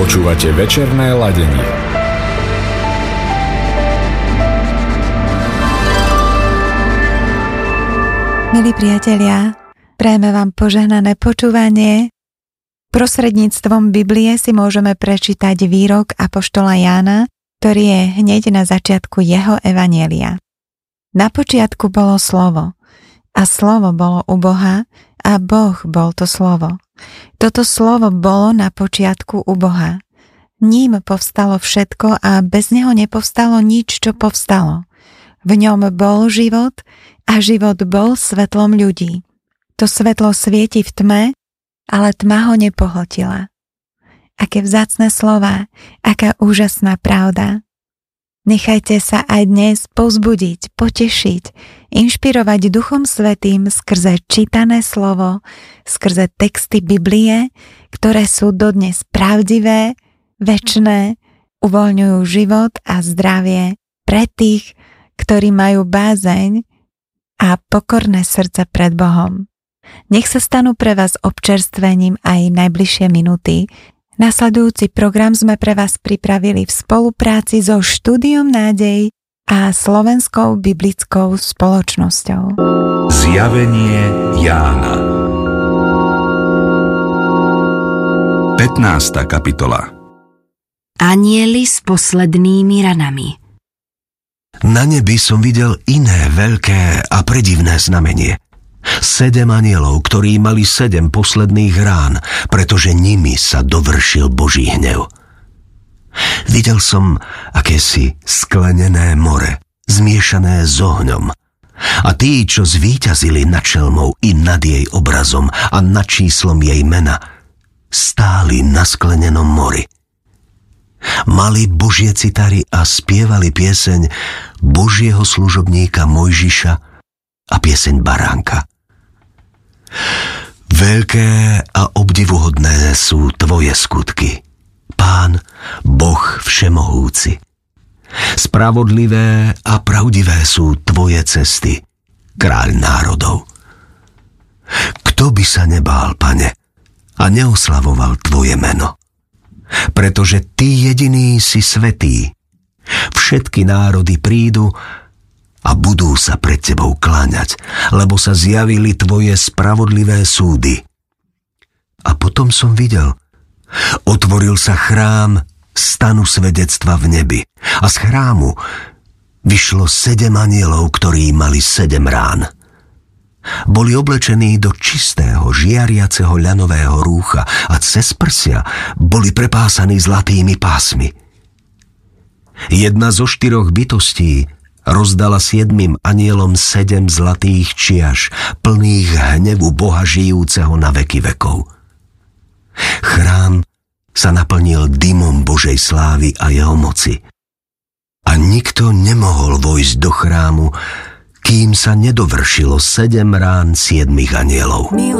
Počúvate večerné ladenie. Milí priatelia, prajeme vám požehnané počúvanie. Prostredníctvom Biblie si môžeme prečítať výrok apoštola Jána, ktorý je hneď na začiatku jeho evanjelia. Na počiatku bolo slovo, a slovo bolo u Boha, a Boh bol to slovo. Toto slovo bolo na počiatku u Boha. Ním povstalo všetko a bez neho nepovstalo nič, čo povstalo. V ňom bol život a život bol svetlom ľudí. To svetlo svieti v tme, ale tma ho nepohltila. Aké vzácne slová, aká úžasná pravda. Nechajte sa aj dnes povzbudiť, potešiť, inšpirovať Duchom Svätým skrze čítané slovo, skrze texty Biblie, ktoré sú dodnes pravdivé, večné, uvoľňujú život a zdravie pre tých, ktorí majú bázeň a pokorné srdce pred Bohom. Nech sa stanú pre vás občerstvením aj najbližšie minúty. Nasledujúci program sme pre vás pripravili v spolupráci so Štúdiom Nádej a Slovenskou biblickou spoločnosťou. Zjavenie Jána 15. kapitola. Anjeli s poslednými ranami. Na nebi som videl iné veľké a predivné znamenie. 7 anjelov, ktorí mali 7 posledných rán, pretože nimi sa dovršil Boží hnev. Videl som akési sklenené more, zmiešané s ohňom. A tí, čo zvíťazili nad šelmou i nad jej obrazom a nad číslom jej mena, stáli na sklenenom mori. Mali Božie citary a spievali pieseň Božieho služobníka Mojžiša a pieseň Baránka. Veľké a obdivuhodné sú tvoje skutky, Pán, Boh všemohúci. Spravodlivé a pravdivé sú tvoje cesty, Kráľ národov. Kto by sa nebál, Pane, a neoslavoval tvoje meno? Pretože ty jediný si svätý. Všetky národy prídu a budú sa pred tebou kláňať, lebo sa zjavili tvoje spravodlivé súdy. A potom som videl, otvoril sa chrám stanu svedectva v nebi a z chrámu vyšlo 7 anjelov, ktorí mali 7 rán. Boli oblečení do čistého, žiariaceho ľanového rúcha a cez prsia boli prepásaní zlatými pásmi. Jedna zo 4 bytostí rozdala 7 anjelom 7 zlatých čiaš, plných hnevu Boha žijúceho na veky vekov. Chrám sa naplnil dymom Božej slávy a jeho moci. A nikto nemohol vojsť do chrámu, kým sa nedovršilo 7 rán 7 anjelov.